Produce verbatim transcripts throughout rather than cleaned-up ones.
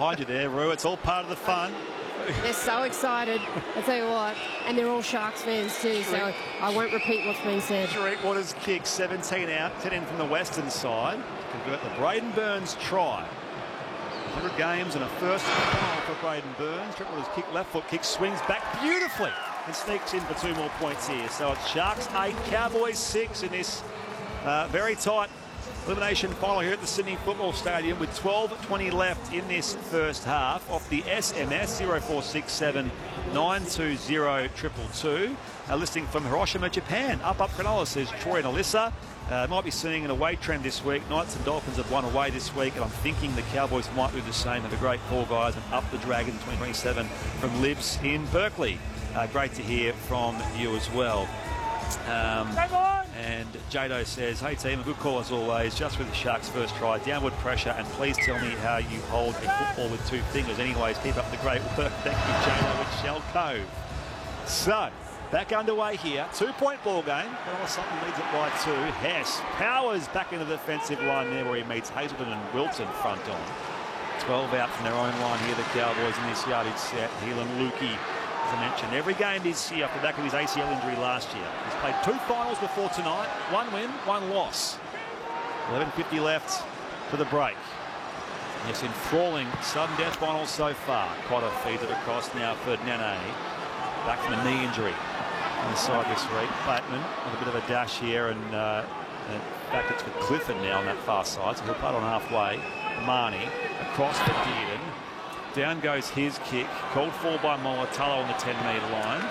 behind you there, Roo. It's all part of the fun. They're so excited. I tell you what, and they're all Sharks fans too, so I won't repeat what's been said. Shareek Waters kick, seventeen out, ten in from the western side. Convert the Braden Burns try. one hundred games and a first final for Braden Burns. Triple his kick, left foot kick, swings back beautifully and sneaks in for two more points here. So it's Sharks eight, Cowboys six in this uh, very tight elimination final here at the Sydney Football Stadium with twelve twenty left in this first half. Off the S M S zero four six seven nine two zero two two two. A listing from Hiroshima, Japan. Up up Cronulla, says Troy and Alyssa. Uh, might be seeing an away trend this week. Knights and Dolphins have won away this week, and I'm thinking the Cowboys might do the same. Have a great four guys and up the Dragon twenty twenty-seven from Libs in Berkeley. Uh, great to hear from you as well. Um, and Jado says, hey team, a good call as always, just with the Sharks' first try, downward pressure, and please tell me how you hold a football with two fingers. Anyways, keep up the great work. Thank you, Jado, with Shell Cove. So, back underway here, two-point ball game. Well, something leads it by two. Hess powers back into the defensive line there where he meets Hazelton and Wilton front on. twelve out from their own line here, the Cowboys in this yardage set. Heelan Lukey, as I mentioned, every game this year off the back of his A C L injury last year. He's played two finals before tonight, one win, one loss. eleven fifty left for the break. Yes, enthralling sudden death finals so far. Cotter feeds it across now for Nene. Back from a knee injury on the side this week. Bateman with a bit of a dash here, and, uh, and in fact it's for Clifford now on that far side, so he'll putt on halfway. Marnie across for Dearden. Down goes his kick, called for by Molitalo on the ten metre line,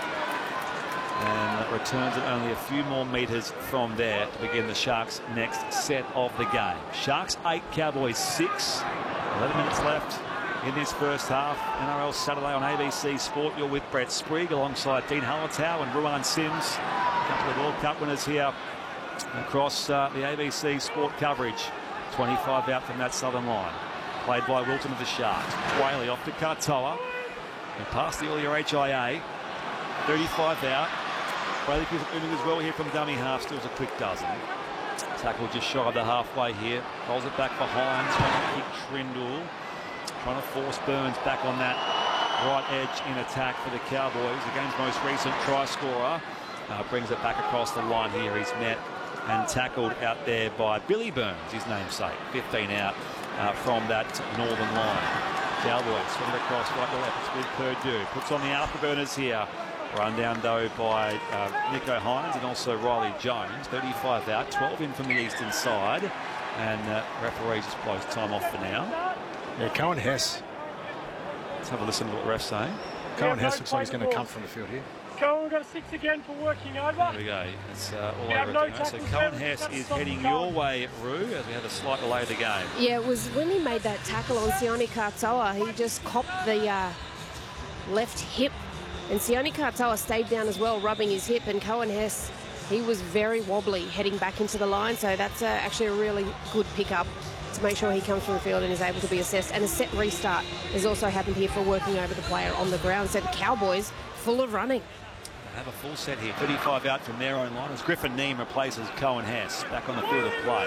and returns it only a few more metres from there to begin the Sharks' next set of the game. Sharks eight, Cowboys six. eleven minutes left in this first half. N R L Saturday on A B C Sport. You're with Brett Sprigg alongside Dean Hallertau and Ruan Sims. A couple of World Cup winners here across uh, the A B C Sport coverage. twenty-five out from that southern line. Played by Wilton of the Sharks. Whaley off to Katoa. And past the earlier H I A. thirty-five out. Whaley keeps it moving as well here from dummy half. Still a quick dozen. Tackle just shy of the halfway here. Rolls it back for Hines. Trying to kick Trindle. Trying to force Burns back on that right edge in attack for the Cowboys. The game's most recent try scorer. Uh, brings it back across the line here. He's met and tackled out there by Billy Burns, his namesake. fifteen out uh, from that northern line. Cowboys swing it across right to left. It's with Purdue. Puts on the afterburners here. Run down though by uh, Nico Hines and also Riley Jones. thirty-five out, twelve in from the eastern side. And uh, referee just blows time off for now. Yeah, Cohen Hess. Let's have a listen to what the ref's saying. Cohen Hess looks like he's going to come from the field here. Cohen, we've got a six again for working over. There we go. It's uh, all over no again. So Cohen Hess is heading your way, Roo, as we have a slight delay of the game. Yeah, it was when he made that tackle on Sione Katoa, he just copped the uh, left hip. And Sione Katoa stayed down as well, rubbing his hip. And Cohen Hess, he was very wobbly heading back into the line. So that's uh, actually a really good pickup to make sure he comes from the field and is able to be assessed. And a set restart has also happened here for working over the player on the ground. So the Cowboys full of running. They have a full set here. thirty-five out from their own line as Griffin Neem replaces Cohen Hess back on the field of play.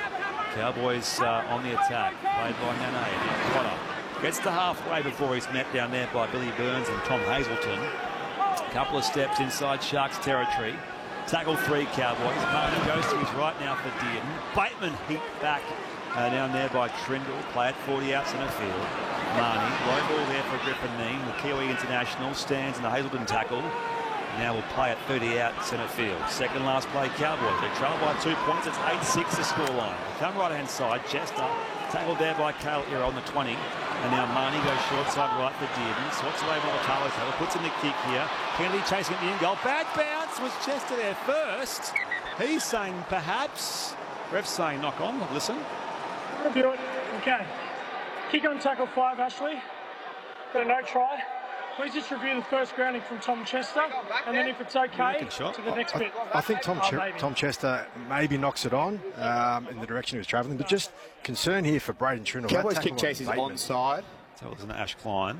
Cowboys uh, on the attack. Played by Nene. Now Cotter gets to halfway before he's met down there by Billy Burns and Tom Hazelton. A couple of steps inside Sharks territory. Tackle three Cowboys. Martin goes to his right now for Dearden. Bateman heaped back uh, down there by Trindle. Play at forty out centre field. Marnie, low ball there for Griffin Neem. The Kiwi international stands in the Hazelton tackle. Now we'll play at thirty out centre field. Second last play Cowboys. They trail by two points. It's eight six the scoreline. Come right hand side. Chester tackled there by Cale Ira on the twenty. And now Marnie goes short side right for Dearden. Swats away by Taylor. Taylor puts in the kick here. Kennedy chasing at the in goal. Bad bounce. Was Chester there first? He's saying perhaps. Ref's saying knock on. Listen. Do it. Okay. Kick on tackle five, Ashley. Got a no try. Please just review the first grounding from Tom Chester, and then if it's okay, to the next I, bit. I think Tom, oh, Ch Tom Chester maybe knocks it on um, in the direction he was travelling, but just concern here for Braden Trindle. Cowboys kick chase is onside. So it was an Ash Klein.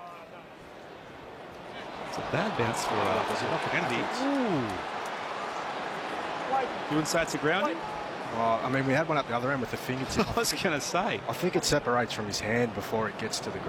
It's a bad bounce for uh, Kennedy. Ooh. You wouldn't say it's a grounding? Well, I mean, we had one up the other end with the fingertip. I was going to say. I think it separates from his hand before it gets to the ground.